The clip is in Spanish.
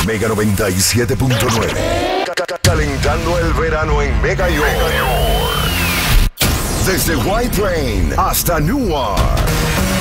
Mega 97.9. Calentando el verano en Mega York. Desde White Plain hasta Newark.